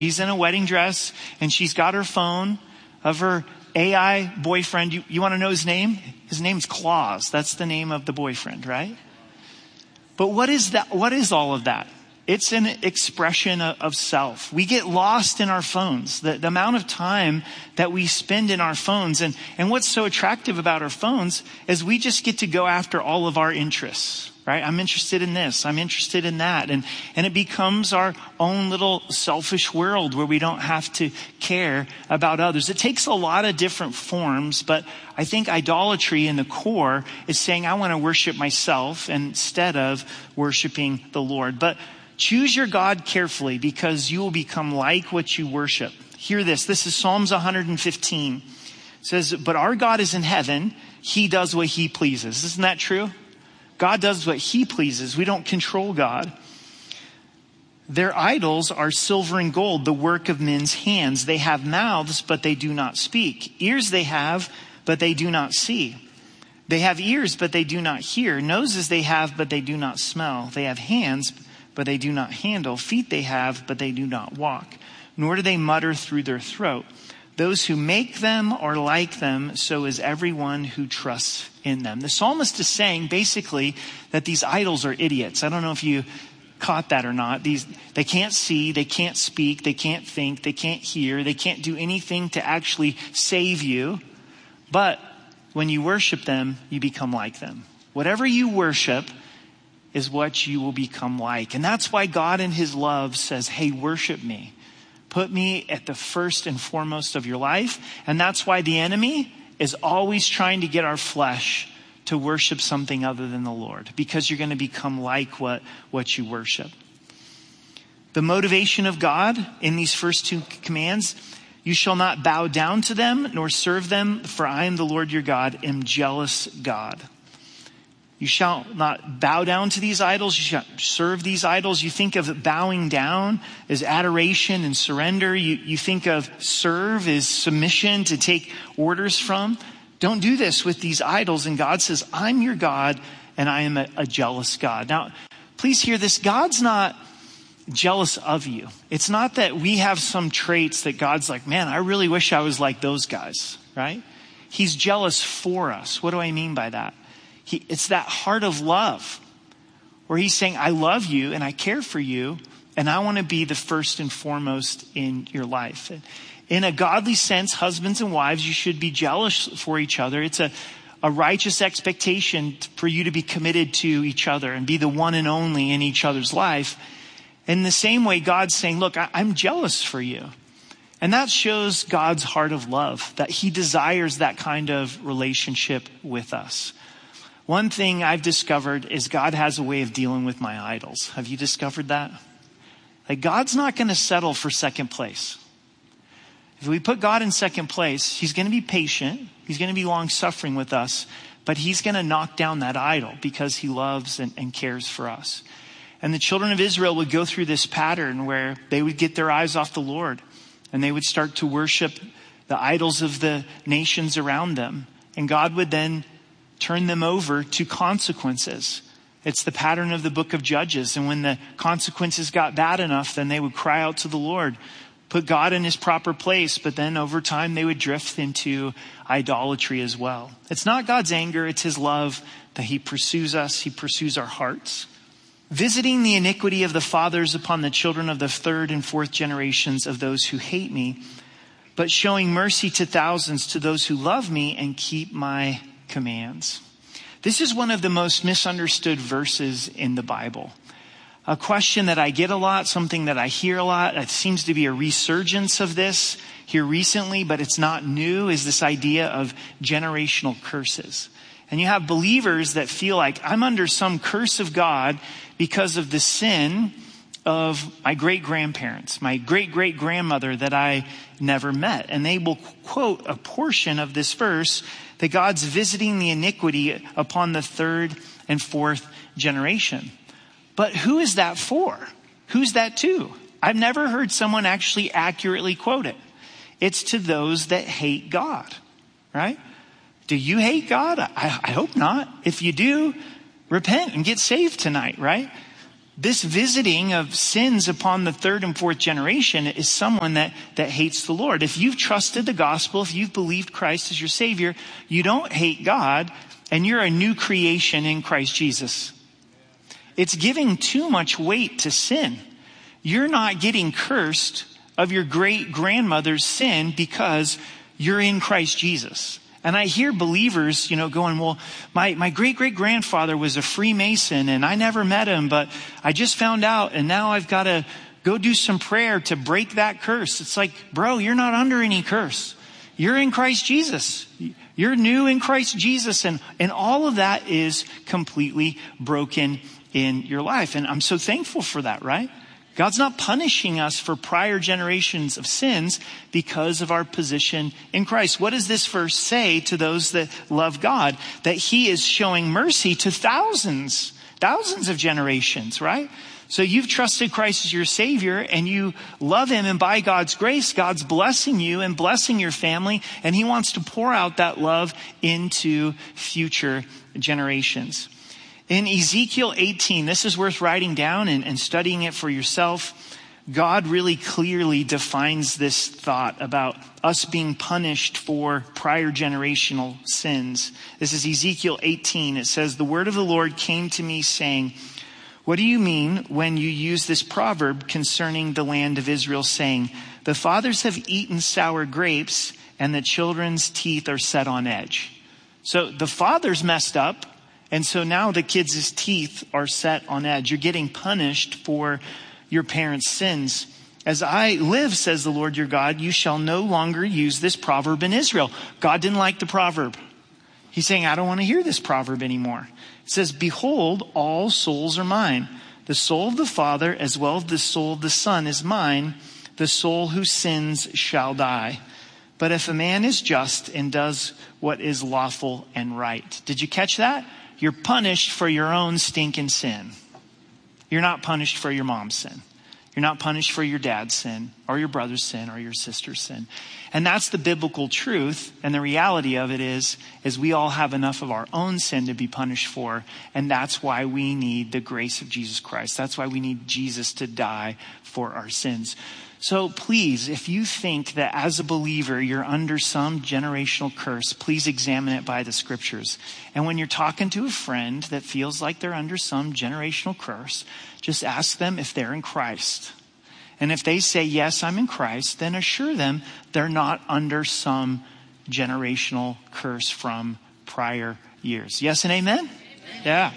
She's in a wedding dress and she's got her phone of her AI boyfriend. You want to know his name? His name's Claus. That's the name of the boyfriend, right? But what is that? What is all of that? It's an expression of self. We get lost in our phones. The amount of time that we spend in our phones. And what's so attractive about our phones is we just get to go after all of our interests, right? I'm interested in this. I'm interested in that. And it becomes our own little selfish world where we don't have to care about others. It takes a lot of different forms, but I think idolatry in the core is saying, I want to worship myself instead of worshiping the Lord. But choose your God carefully because you will become like what you worship. Hear this. This is Psalms 115. It says, but our God is in heaven. He does what he pleases. Isn't that true? God does what he pleases. We don't control God. Their idols are silver and gold, the work of men's hands. They have mouths, but they do not speak. Ears they have, but they do not see. They have ears, but they do not hear. Noses they have, but they do not smell. They have hands, but they do not handle. Feet they have, but they do not walk. Nor do they mutter through their throat. Those who make them are like them, so is everyone who trusts in them. The psalmist is saying basically that these idols are idiots. I don't know if you caught that or not. They can't see, they can't speak, they can't think, they can't hear, they can't do anything to actually save you. But when you worship them, you become like them. Whatever you worship is what you will become like. And that's why God in his love says, hey, worship me. Put me at the first and foremost of your life. And that's why the enemy is always trying to get our flesh to worship something other than the Lord, because you're going to become like what you worship. The motivation of God in these first two commands, you shall not bow down to them nor serve them, for I am the Lord your God, am jealous God. You shall not bow down to these idols. You shall serve these idols. You think of bowing down as adoration and surrender. You think of serve as submission, to take orders from. Don't do this with these idols. And God says, I'm your God and I am a jealous God. Now, please hear this. God's not jealous of you. It's not that we have some traits that God's like, man, I really wish I was like those guys, right? He's jealous for us. What do I mean by that? It's that heart of love where he's saying, I love you and I care for you and I want to be the first and foremost in your life. In a godly sense, husbands and wives, you should be jealous for each other. It's a righteous expectation for you to be committed to each other and be the one and only in each other's life. In the same way, God's saying, look, I'm jealous for you. And that shows God's heart of love, that he desires that kind of relationship with us. One thing I've discovered is God has a way of dealing with my idols. Have you discovered that? Like, God's not going to settle for second place. If we put God in second place, he's going to be patient. He's going to be long suffering with us, but he's going to knock down that idol because he loves and cares for us. And the children of Israel would go through this pattern where they would get their eyes off the Lord and they would start to worship the idols of the nations around them. And God would then turn them over to consequences. It's the pattern of the book of Judges. And when the consequences got bad enough, then they would cry out to the Lord, put God in his proper place. But then over time, they would drift into idolatry as well. It's not God's anger. It's his love that he pursues us. He pursues our hearts. Visiting the iniquity of the fathers upon the children of the third and fourth generations of those who hate me, but showing mercy to thousands to those who love me and keep my commands. This is one of the most misunderstood verses in the Bible. A question that I get a lot, something that I hear a lot, it seems to be a resurgence of this here recently, but it's not new, is this idea of generational curses. And you have believers that feel like I'm under some curse of God because of the sin of my great-grandparents, my great-great-grandmother that I never met. And they will quote a portion of this verse that God's visiting the iniquity upon the third and fourth generation. But who is that for? Who's that to? I've never heard someone actually accurately quote it. It's to those that hate God, right? Do you hate God? I hope not. If you do, repent and get saved tonight, right? this visiting of sins upon the third and fourth generation is someone that hates the Lord. If you've trusted the gospel, if you've believed Christ as your Savior, you don't hate God, and you're a new creation in Christ Jesus. It's giving too much weight to sin. You're not getting cursed of your great grandmother's sin because you're in Christ Jesus. And I hear believers, going, well, my great great grandfather was a Freemason and I never met him, but I just found out and now I've got to go do some prayer to break that curse. It's like, bro, you're not under any curse. You're in Christ Jesus. You're new in Christ Jesus. And all of that is completely broken in your life. And I'm so thankful for that, right? God's not punishing us for prior generations of sins because of our position in Christ. What does this verse say to those that love God? That he is showing mercy to thousands of generations, right? So you've trusted Christ as your Savior and you love him, and by God's grace, God's blessing you and blessing your family, and he wants to pour out that love into future generations. In Ezekiel 18, this is worth writing down and studying it for yourself. God really clearly defines this thought about us being punished for prior generational sins. This is Ezekiel 18. It says, "The word of the Lord came to me saying, what do you mean when you use this proverb concerning the land of Israel, saying, the fathers have eaten sour grapes and the children's teeth are set on edge?" So the fathers messed up. And so now the kids' teeth are set on edge. You're getting punished for your parents' sins. "As I live, says the Lord your God, you shall no longer use this proverb in Israel." God didn't like the proverb. He's saying, I don't want to hear this proverb anymore. It says, "Behold, all souls are mine. The soul of the Father as well as the soul of the Son is mine. The soul who sins shall die. But if a man is just and does what is lawful and right." Did you catch that? You're punished for your own stinking sin. You're not punished for your mom's sin. You're not punished for your dad's sin or your brother's sin or your sister's sin. And that's the biblical truth. And the reality of it is we all have enough of our own sin to be punished for. And that's why we need the grace of Jesus Christ. That's why we need Jesus to die for our sins. So please, if you think that as a believer you're under some generational curse, please examine it by the scriptures. And when you're talking to a friend that feels like they're under some generational curse, just ask them if they're in Christ. And if they say, yes, I'm in Christ, then assure them they're not under some generational curse from prior years. Yes and amen? Yeah.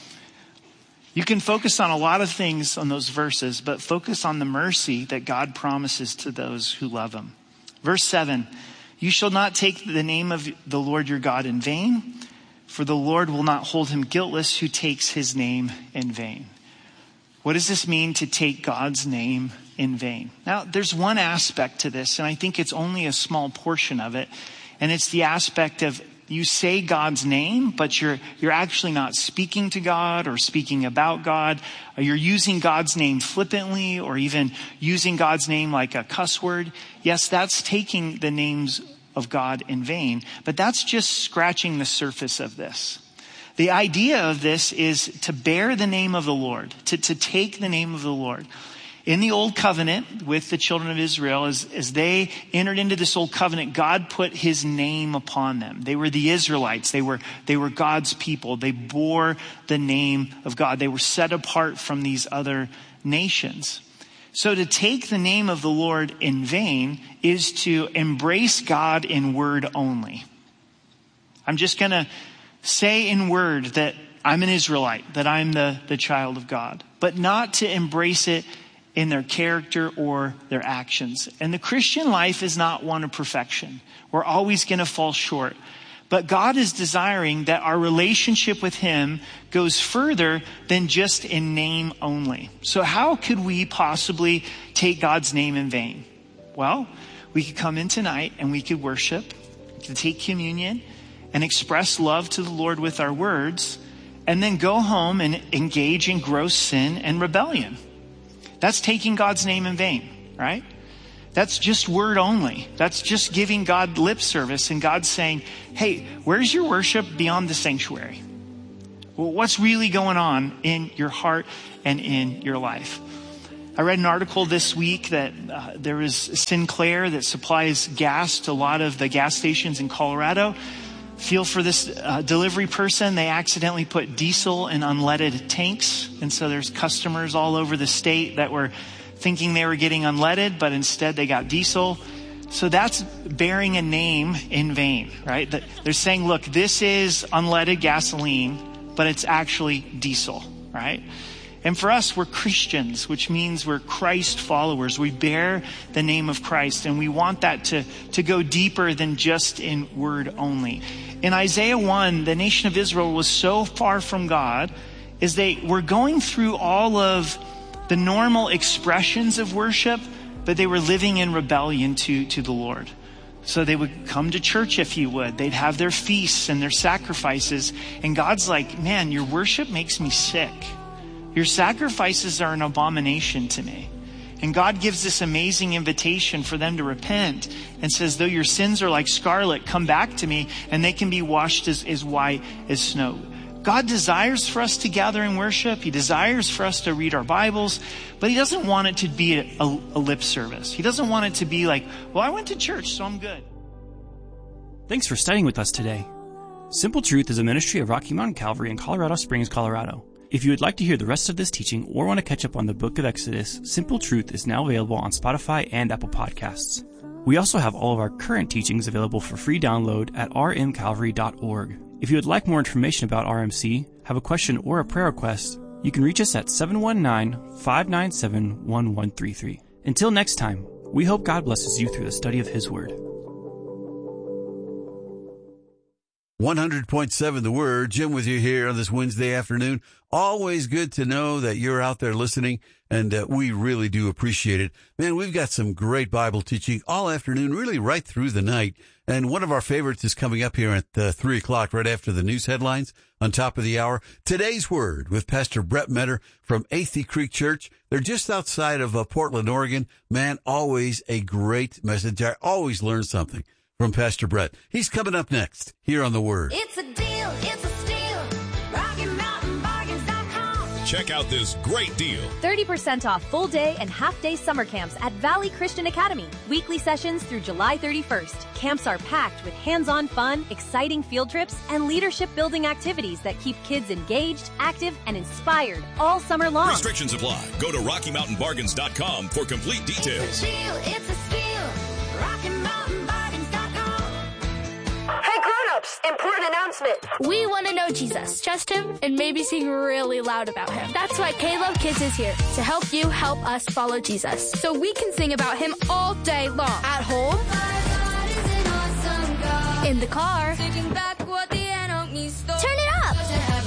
You can focus on a lot of things on those verses, but focus on the mercy that God promises to those who love him. Verse 7, "You shall not take the name of the Lord your God in vain, for the Lord will not hold him guiltless who takes his name in vain." What does this mean to take God's name in vain? Now, there's one aspect to this, and I think it's only a small portion of it, and it's the aspect of you say God's name, but you're actually not speaking to God or speaking about God. You're using God's name flippantly or even using God's name like a cuss word. Yes, that's taking the names of God in vain, but that's just scratching the surface of this. The idea of this is to bear the name of the Lord, to take the name of the Lord. In the old covenant with the children of Israel, as they entered into this old covenant, God put his name upon them. They were the Israelites. They were God's people. They bore the name of God. They were set apart from these other nations. So to take the name of the Lord in vain is to embrace God in word only. I'm just going to say in word that I'm an Israelite, that I'm the child of God, but not to embrace it in their character or their actions. And the Christian life is not one of perfection. We're always going to fall short. But God is desiring that our relationship with him goes further than just in name only. So how could we possibly take God's name in vain? Well, we could come in tonight and we could worship, to take communion and express love to the Lord with our words, and then go home and engage in gross sin and rebellion. That's taking God's name in vain, right? That's just word only. That's just giving God lip service and God saying, hey, where's your worship beyond the sanctuary? Well, what's really going on in your heart and in your life? I read an article this week that there is Sinclair that supplies gas to a lot of the gas stations in Colorado. Feel for this delivery person. They accidentally put diesel in unleaded tanks. And so there's customers all over the state that were thinking they were getting unleaded, but instead they got diesel. So that's bearing a name in vain, right? They're saying, look, this is unleaded gasoline, but it's actually diesel, right? And for us, we're Christians, which means we're Christ followers. We bear the name of Christ, and we want that to go deeper than just in word only. In Isaiah 1, the nation of Israel was so far from God as they were going through all of the normal expressions of worship, but they were living in rebellion to the Lord. So they would come to church if you would. They'd have their feasts and their sacrifices. And God's like, man, your worship makes me sick. Your sacrifices are an abomination to me. And God gives this amazing invitation for them to repent and says, though your sins are like scarlet, come back to me and they can be washed as white as snow. God desires for us to gather and worship. He desires for us to read our Bibles, but he doesn't want it to be a lip service. He doesn't want it to be like, well, I went to church, so I'm good. Thanks for studying with us today. Simple Truth is a ministry of Rocky Mountain Calvary in Colorado Springs, Colorado. If you would like to hear the rest of this teaching or want to catch up on the book of Exodus, Simple Truth is now available on Spotify and Apple Podcasts. We also have all of our current teachings available for free download at rmcalvary.org. If you would like more information about RMC, have a question or a prayer request, you can reach us at 719-597-1133. Until next time, we hope God blesses you through the study of His Word. 100.7 The Word. Jim with you here on this Wednesday afternoon. Always good to know that you're out there listening, and we really do appreciate it. Man, we've got some great Bible teaching all afternoon, really right through the night. And one of our favorites is coming up here at 3 o'clock, right after the news headlines on top of the hour. Today's Word with Pastor Brett Metter from Athey Creek Church. They're just outside of Portland, Oregon. Man, always a great message. I always learn something from Pastor Brett. He's coming up next here on The Word. It's a deal, it's a steal. RockyMountainBargains.com. Check out this great deal. 30% off full day and half day summer camps at Valley Christian Academy. Weekly sessions through July 31st. Camps are packed with hands-on fun, exciting field trips, and leadership building activities that keep kids engaged, active, and inspired all summer long. Restrictions apply. Go to RockyMountainBargains.com for complete details. It's a deal, it's a steal. RockyMountainBargains.com. Hey grown-ups, important announcement. We want to know Jesus, trust him, and maybe sing really loud about him. That's why K-Love Kids is here, to help you help us follow Jesus, so we can sing about him all day long. At home, in the car, turn it up.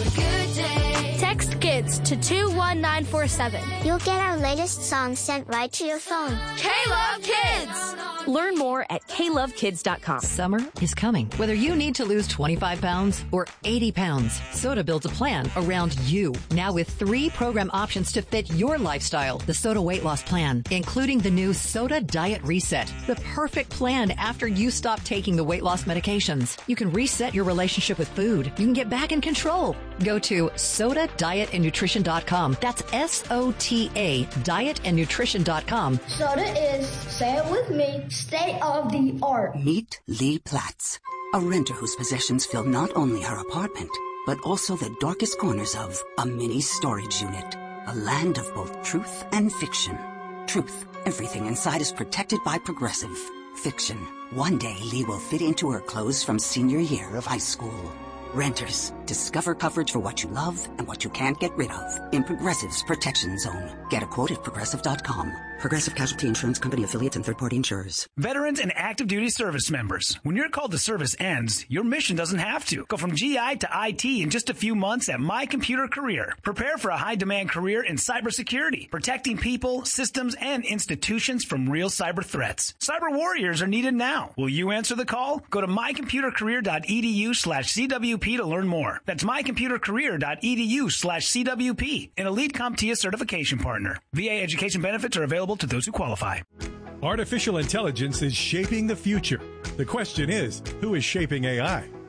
Text KIDS to 21947. You'll get our latest songs sent right to your phone. K-Love Kids! Learn more at klovekids.com. Summer is coming. Whether you need to lose 25 pounds or 80 pounds, Soda builds a plan around you. Now with 3 program options to fit your lifestyle. The Soda Weight Loss Plan, including the new Soda Diet Reset. The perfect plan after you stop taking the weight loss medications. You can reset your relationship with food. You can get back in control. Go to SodaDietAndNutrition.com. That's SOTA, dietandnutrition.com. Soda is, say it with me, state of the art. Meet Lee Platts, a renter whose possessions fill not only her apartment, but also the darkest corners of a mini storage unit. A land of both truth and fiction. Truth, everything inside is protected by Progressive. Fiction, one day Lee will fit into her clothes from senior year of high school. Renters, discover coverage for what you love and what you can't get rid of in Progressive's Protection Zone. Get a quote at Progressive.com. Progressive Casualty Insurance Company affiliates and third-party insurers. Veterans and active duty service members. When your call to service ends, your mission doesn't have to. Go from GI to IT in just a few months at My Computer Career. Prepare for a high-demand career in cybersecurity, protecting people, systems, and institutions from real cyber threats. Cyber warriors are needed now. Will you answer the call? Go to mycomputercareer.edu/CWP to learn more. That's mycomputercareer.edu/CWP, an elite CompTIA certification partner. VA education benefits are available to those who qualify. Artificial intelligence is shaping the future. The question is, who is shaping AI?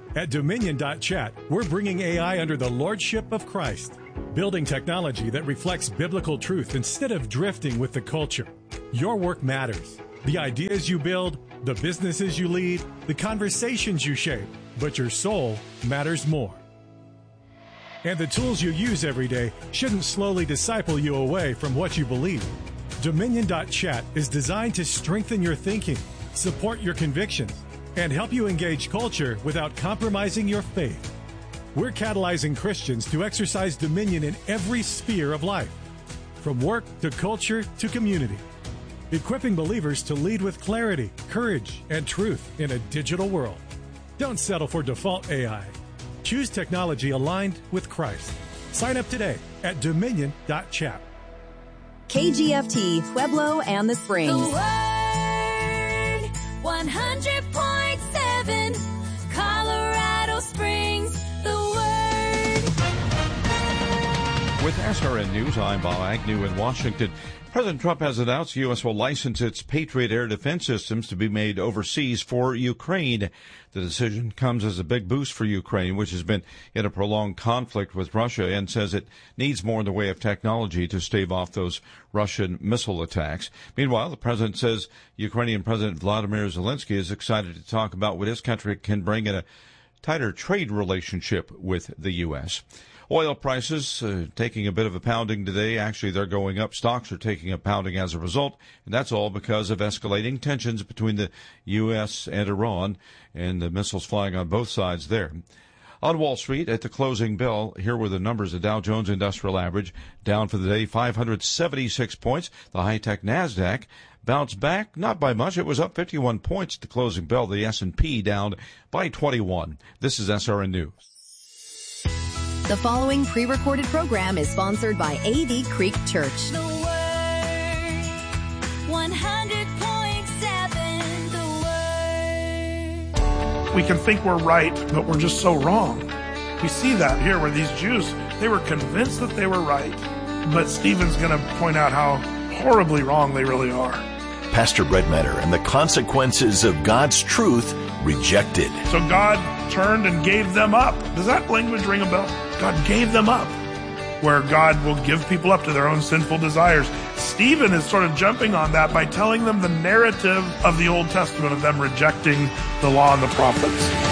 At Dominion.chat, we're bringing AI under the lordship of Christ, building technology that reflects biblical truth instead of drifting with the culture. Your work matters. The ideas you build, the businesses you lead, the conversations you shape, but your soul matters more. And the tools you use every day shouldn't slowly disciple you away from what you believe. Dominion.chat is designed to strengthen your thinking, support your convictions, and help you engage culture without compromising your faith. We're catalyzing Christians to exercise dominion in every sphere of life, from work to culture to community, equipping believers to lead with clarity, courage, and truth in a digital world. Don't settle for default AI. Choose technology aligned with Christ. Sign up today at Dominion.chat. KGFT, Pueblo and the Springs. The Word, 100.7, Colorado Springs, The Word. With SRN News, I'm Bob Agnew in Washington. President Trump has announced the U.S. will license its Patriot air defense systems to be made overseas for Ukraine. The decision comes as a big boost for Ukraine, which has been in a prolonged conflict with Russia and says it needs more in the way of technology to stave off those Russian missile attacks. Meanwhile, the president says Ukrainian President Vladimir Zelensky is excited to talk about what his country can bring in a tighter trade relationship with the U.S. Oil prices taking a bit of a pounding today. Actually, they're going up. Stocks are taking a pounding as a result, and that's all because of escalating tensions between the U.S. and Iran and the missiles flying on both sides there. On Wall Street, at the closing bell, here were the numbers. The Dow Jones Industrial Average down for the day, 576 points. The high-tech NASDAQ bounced back, not by much. It was up 51 points at the closing bell. The S&P down by 21. This is SRN News. The following pre-recorded program is sponsored by AV Creek Church. The Word, 100.7, The Word. We can think we're right, but we're just so wrong. We see that here where these Jews, they were convinced that they were right. But Stephen's going to point out how horribly wrong they really are. Pastor Brett Metter and the consequences of God's truth rejected. So God turned and gave them up. Does that language ring a bell? God gave them up, where God will give people up to their own sinful desires. Stephen is sort of jumping on that by telling them the narrative of the Old Testament of them rejecting the law and the prophets.